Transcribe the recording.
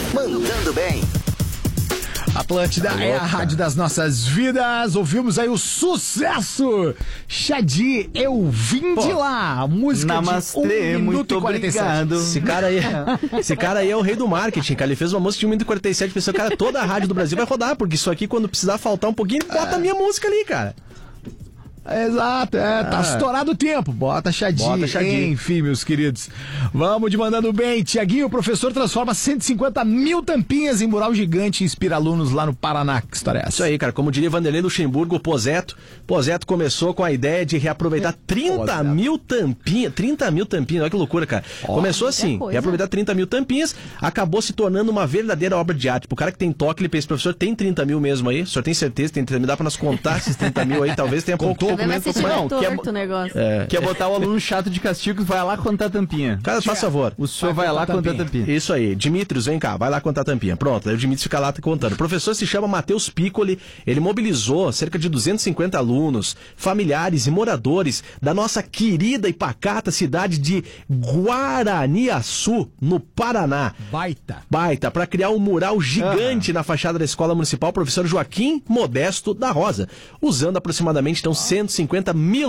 Mandando bem. Atlântida é a rádio das nossas vidas. Ouvimos aí o sucesso Xadi, eu vim de lá. Música Namastê, de 1 minuto muito e 47. obrigado. Esse cara aí é o rei do marketing, cara. Ele fez uma música de 1 minuto e 47, pensou, cara, toda a rádio do Brasil vai rodar, porque isso aqui, quando precisar faltar um pouquinho, bota a minha música ali, cara. Exato, tá estourado o tempo. Bota Xadi. Enfim, meus queridos. Vamos de mandando bem. Tiaguinho, o professor transforma 150 mil tampinhas em mural gigante e inspira alunos lá no Paraná. Que história é essa? Isso aí, cara. Como diria Vanderlei Luxemburgo, o Pozeto começou com a ideia de reaproveitar 30 mil tampinhas. 30 mil tampinhas, olha que loucura, cara. Começou assim, reaproveitar 30 mil tampinhas, acabou se tornando uma verdadeira obra de arte. O cara que tem toque, ele pensa, professor, tem 30 mil mesmo aí? O senhor tem certeza? Tem 30 mil? Dá pra nós contar esses 30 mil aí? Talvez tenha pouco. Torto o negócio. Quer botar o aluno chato de castigo, vai lá contar a tampinha. Cara, faz favor. O senhor vai lá contar a tampinha. Isso aí. Dimitrios, vem cá, vai lá contar a tampinha. Pronto, aí o Dimitrios fica lá contando. O professor se chama Matheus Piccoli, ele mobilizou cerca de 250 alunos, familiares e moradores da nossa querida e pacata cidade de Guaraniaçu, no Paraná. Baita, para criar um mural gigante na fachada da Escola Municipal Professor Joaquim Modesto da Rosa, usando aproximadamente, então, 150 mil